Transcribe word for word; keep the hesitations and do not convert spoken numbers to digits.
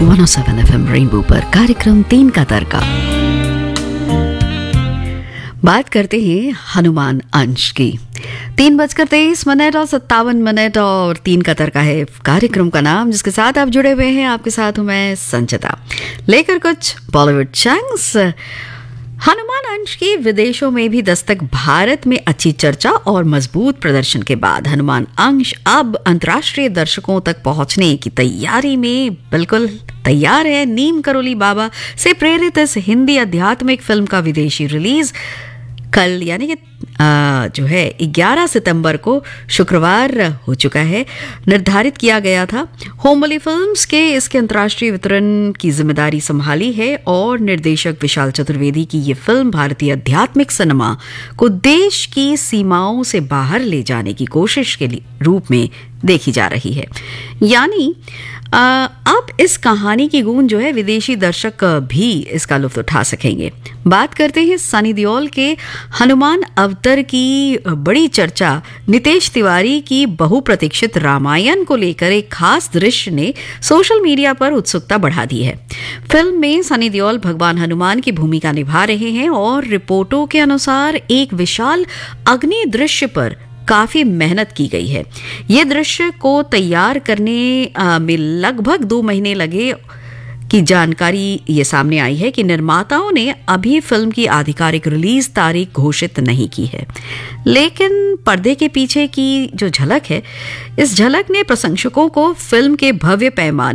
One O seven F M rainbow पर कार्यक्रम तीन का तड़का। बात करते हैं हनुमान अंश की। तीन बजकर तेईस मिनट और सत्तावन मिनट और तीन का तड़का है कार्यक्रम का नाम, जिसके साथ आप जुड़े हुए हैं। आपके साथ हूं मैं संचिता, लेकर कुछ बॉलीवुड चैंक्स। हनुमान अंश की विदेशों में भी दस्तक, भारत में अच्छी चर्चा और मजबूत प्रदर्शन के बाद हनुमान अंश अब अंतर्राष्ट्रीय दर्शकों तक पहुंचने की तैयारी में बिल्कुल तैयार है। नीम करोली बाबा से प्रेरित इस हिंदी आध्यात्मिक फिल्म का विदेशी रिलीज कल यानी कि जो है ग्यारह सितंबर को शुक्रवार हो चुका है, निर्धारित किया गया था। होमबली फिल्म्स के इसके अंतर्राष्ट्रीय वितरण की जिम्मेदारी संभाली है और निर्देशक विशाल चतुर्वेदी की ये फिल्म भारतीय आध्यात्मिक सिनेमा को देश की सीमाओं से बाहर ले जाने की कोशिश के रूप में देखी जा रही है। यानी अब इस कहानी की गूंज जो है विदेशी दर्शक भी इसका लुत्फ उठा सकेंगे। बात करते हैं सनी देओल के हनुमान अवतार की बड़ी चर्चा नितेश तिवारी की बहुप्रतीक्षित रामायण को लेकर एक खास दृश्य ने सोशल मीडिया पर उत्सुकता बढ़ा दी है। फिल्म में सनी देओल भगवान हनुमान की भूमिका निभा रहे हैं और रिपोर्टों के अनुसार एक विशाल अग्नि दृश्य पर काफी मेहनत की गई है। ये दृश्य को तैयार करने आ, में लगभग दो महीने लगे की जानकारी ये सामने आई है कि निर्माताओं ने अभी फिल्म की आधिकारिक रिलीज तारीख घोषित नहीं की है, लेकिन पर्दे के पीछे की जो झलक है, इस झलक ने प्रशंसकों को फिल्म के भव्य पैमाने